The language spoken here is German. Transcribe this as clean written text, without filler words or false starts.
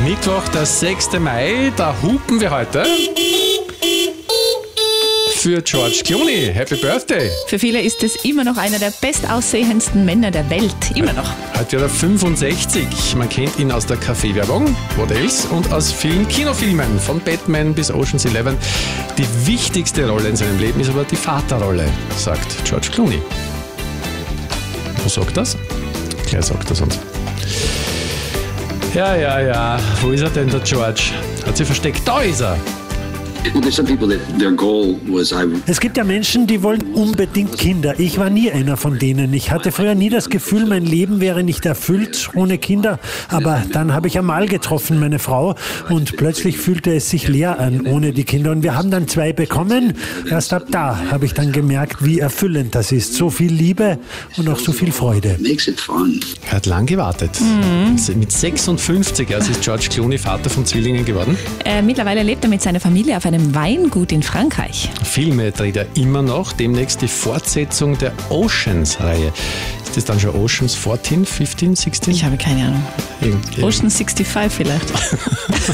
Mittwoch, der 6. Mai, da hupen wir heute für George Clooney. Happy Birthday! Für viele ist es immer noch einer der bestaussehendsten Männer der Welt. Immer noch. Heute wird er 65. Man kennt ihn aus der Kaffeewerbung, What Else, und aus vielen Kinofilmen, von Batman bis Ocean's 11. Die wichtigste Rolle in seinem Leben ist aber die Vaterrolle, sagt George Clooney. Wo sagt das? Gleich sagt er uns. Ja. Wo ist er denn, der George? Hat sich versteckt. Da ist er! Es gibt ja Menschen, die wollen unbedingt Kinder. Ich war nie einer von denen. Ich hatte früher nie das Gefühl, mein Leben wäre nicht erfüllt ohne Kinder. Aber dann habe ich Amal getroffen, meine Frau, und plötzlich fühlte es sich leer an ohne die Kinder. Und wir haben dann 2 bekommen. Erst ab da habe ich dann gemerkt, wie erfüllend das ist. So viel Liebe und auch so viel Freude. Er hat lang gewartet. Mit 56 erst ist George Clooney Vater von Zwillingen geworden. Mittlerweile lebt er mit seiner Familie auf einem Weingut in Frankreich. Filme dreht er immer noch. Demnächst die Fortsetzung der Oceans-Reihe. Ist das dann schon Oceans 14, 15, 16? Ich habe keine Ahnung. Irgendwie. Ocean 65 vielleicht.